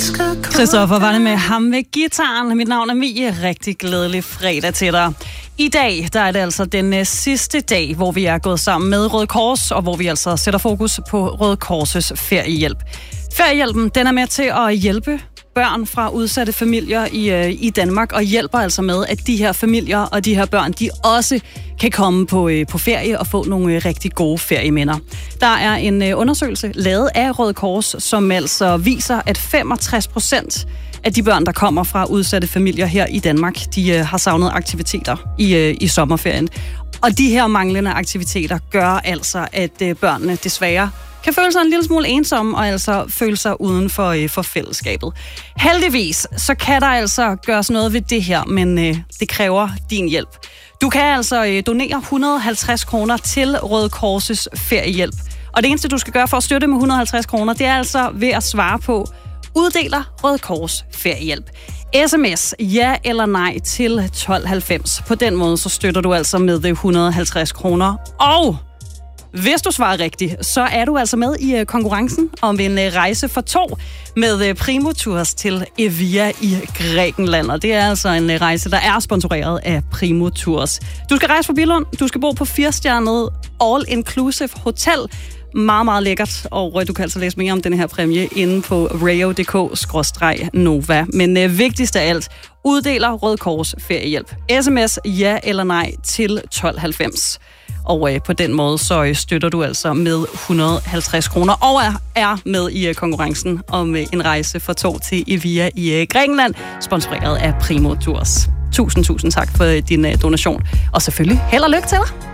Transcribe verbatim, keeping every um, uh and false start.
Christoffer var det med ham ved gitaren. Mit navn er Mie. Rigtig glædelig fredag til dig. I dag der er det altså den sidste dag, hvor vi er gået sammen med Røde Kors, og hvor vi altså sætter fokus på Røde Kors' feriehjælp. Feriehjælpen den er med til at hjælpe børn fra udsatte familier i, i Danmark, og hjælper altså med, at de her familier og de her børn, de også kan komme på, på ferie og få nogle rigtig gode ferieminder. Der er en undersøgelse lavet af Røde Kors, som altså viser, at femogtres procent af de børn, der kommer fra udsatte familier her i Danmark, de har savnet aktiviteter i, i sommerferien. Og de her manglende aktiviteter gør altså, at børnene desværre kan føle sig en lille smule ensomme, og altså føle sig uden for, for fællesskabet. Heldigvis, så kan der altså gøres noget ved det her, men øh, det kræver din hjælp. Du kan altså øh, donere et hundrede og halvtreds kroner til Røde Kors' feriehjælp. Og det eneste, du skal gøre for at støtte med et hundrede og halvtreds kroner, det er altså ved at svare på, uddeler Røde Kors feriehjælp? sms ja eller nej til tolv halvfems. På den måde, så støtter du altså med et hundrede og halvtreds kroner. Og hvis du svarer rigtigt, så er du altså med i konkurrencen om en rejse for to med Primo Tours til Evia i Grækenland. Og det er altså en rejse, der er sponsoreret af Primo Tours. Du skal rejse fra Billund, du skal bo på fire-stjernet all-inclusive hotel. Meget, meget lækkert, og du kan altså læse mere om den her præmie inde på rayo punktum d k skråstreg nova. Men øh, vigtigst af alt, uddeler Røde Kors feriehjælp. sms ja eller nej til tolv halvfems. Og øh, på den måde, så øh, støtter du altså med et hundrede og halvtreds kroner, og er, er med i øh, konkurrencen om øh, en rejse for to til Evia i øh, Grækenland, sponsoreret af Primo Tours. Tusind, tusind tak for øh, din øh, donation, og selvfølgelig held og lykke til dig.